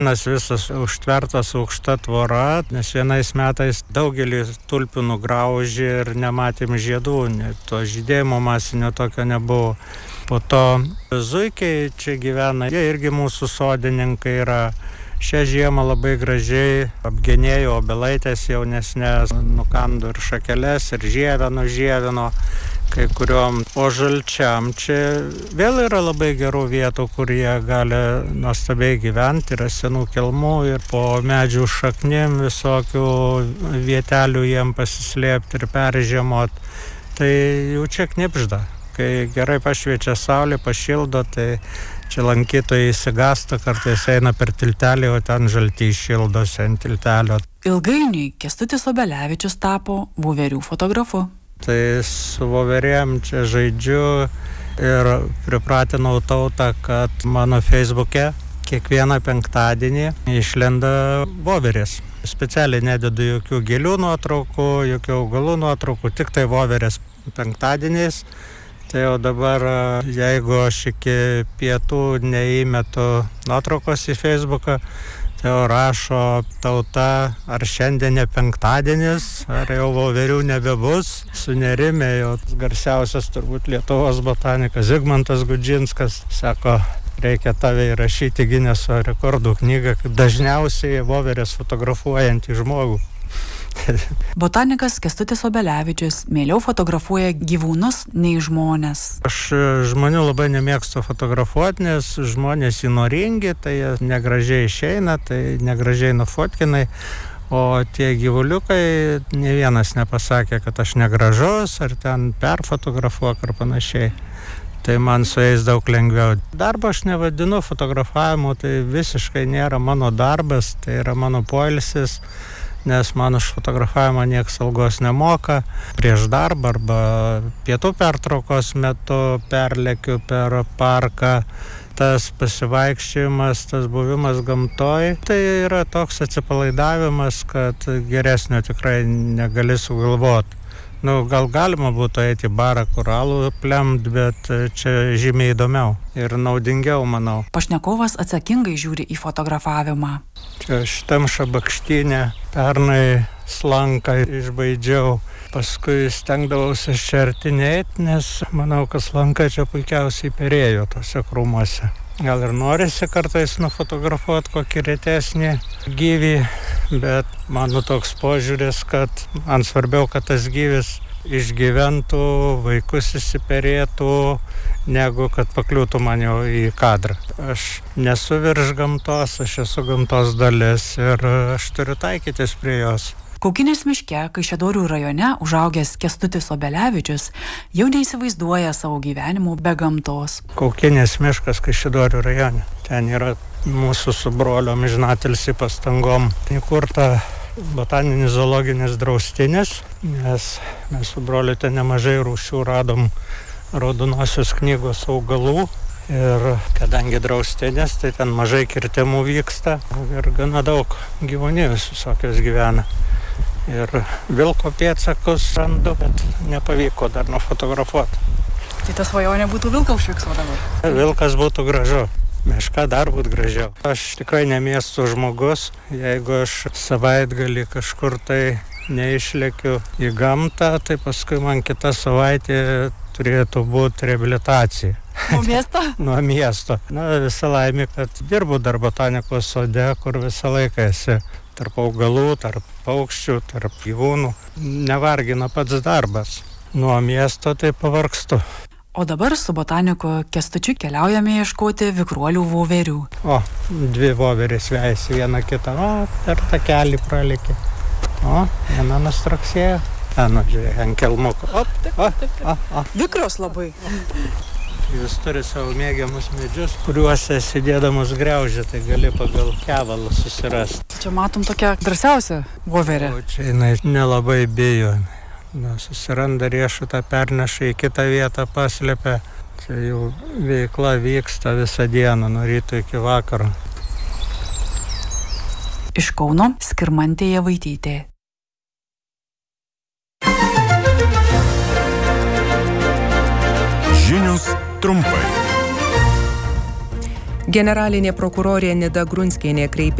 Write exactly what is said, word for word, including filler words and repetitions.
Nas visas užtvertas aukšta tvora, nes vienais metais daugelį tulpių nugraužė ir nematėm žiedų, to žydėjimo masinio tokio nebuvo. Po to zuikiai čia gyvena, jie irgi mūsų sodininkai yra. Šią žiemą labai gražiai apgenėjo obelaitės jaunesnės, nukando ir šakeles, ir žievę nužievino kai kuriuom. O žalčiam čia vėl yra labai gerų vietų, kur jie gali nuostabiai gyventi, yra senų kelmų ir po medžių šaknim visokių vietelių jiem pasislėpti ir peržiemot. Tai jau čia knipžda. Kai gerai pašviečia saulė, pašildo, tai čia lankytojai įsigasta, kartais eina per tiltelį, o ten žaltys šildosi ant tiltelio. Ilgainiui Kęstutis Obelevičius tapo voverių fotografu. Tai su voverėm čia žaidžiu ir pripratinau tautą, kad mano Facebook'e kiekvieną penktadienį išlenda voverės. Specialiai nededu jokių gėlių nuotraukų, jokių augalų nuotraukų, tik tai voverės penktadieniais. Tai jau dabar, jeigu aš iki pietų neįmetu nuotraukos į Facebooką, tai jau rašo tauta, ar šiandien ne penktadienis, ar jau voverių nebebus. Sunerimė jau garsiausias turbūt Lietuvos botanikas Zigmantas Gudžinskas, sako, reikia tave įrašyti Gineso rekordų knygą, kaip dažniausiai voverės fotografuojantį žmogų. Botanikas Kęstutis Obelevičius mieliau fotografuoja gyvūnus nei žmonės. Aš žmonių labai nemėgstu fotografuoti, nes žmonės įnoringi, tai jie negražiai išeina, tai negražiai nufotkinai. O tie gyvuliukai, ne vienas nepasakė, kad aš negražus, ar ten perfotografuok ar panašiai. Tai man su jais daug lengviau. Darbą aš nevadinu fotografavimu, tai visiškai nėra mano darbas, tai yra mano poilsis. Nes man už fotografavimą nieks algos nemoka. Prieš darbą arba pietų pertraukos metu perlekiu per parką. Tas pasivaikščiojimas, tas buvimas gamtoj, tai yra toks atsipalaidavimas, kad geresnio tikrai negali sugalvoti. Nu, gal galima būtų eiti į barą, kur alų plemt, bet čia žymiai įdomiau ir naudingiau, manau. Pašnekovas atsakingai žiūri į fotografavimą. Čia šitam šabakštynė pernai slanką išbaidžiau, paskui stengdavausi šertinėti, nes manau, kad slanka čia puikiausiai perėjo tose krūmuose. Gal ir norisi kartais nufotografuoti kokį retesnį gyvį, bet mano toks požiūris, kad man svarbiau, kad tas gyvis išgyventų, vaikus įsiperėtų, negu kad pakliūtų man jau į kadrą. Aš nesu virš gamtos, aš esu gamtos dalis ir aš turiu taikytis prie jos. Kaukinės miške, Kaišiadorių rajone, užaugęs Kęstutis Obelevičius jau neįsivaizduoja savo gyvenimo be gamtos. Kaukinės miškas Kaišiadorių rajone. Ten yra mūsų su broliu amžinatilsį pastangom įkurta botaninis zoologinis draustinis, nes mes su broliu ten nemažai rūšių radom raudonosios knygos augalų. Ir kadangi draustinis, tai ten mažai kirtimų vyksta ir gana daug gyvūnijos visokios gyvena. Ir vilko pėdsakus randu, bet nepavyko dar nufotografuoti. Tai ta svajonė būtų vilką užfiksuoti dabar? Vilkas būtų gražu, miška dar būtų gražiau. Aš tikrai ne miesto žmogus, jeigu aš savaitgalį kažkur tai neišlekiu į gamtą, tai paskui man kita savaitė turėtų būti reabilitacija. Nuo miesto? Nuo miesto. Na, visą laimį, kad dirbu dar botanikos sode, kur visą laiką esi tarp augalų, tarp paukščių, tarp gyvūnų. Nevargina pats darbas. Nuo miesto tai pavargstu. O dabar su botaniku Kęstučiu keliaujame ieškoti vikruolių voverių. O, dvi voverės vejasi vieną kitą. O, per takelį pralikė. O, viena nustraksėjo. A, nu, žiūrėk, ant kelmuko. O, o, o, o. Vikrios labai. Jūs turi savo mėgiamus medžius, kuriuose sėdėdamas griaužia, tai gali pagal kevalą susirasti. Čia matom tokią drąsiausią voverę. O čia jinai nelabai bijo. Na, susiranda riešutą, perneša į kitą vietą, paslėpia. Čia jau veikla vyksta visą dieną, nuo ryto iki vakaro. Iš Kauno Skirmantė Javaitytė. Žinios trumpai. Generalinė prokurorė Nida Grunskienė kreipėsi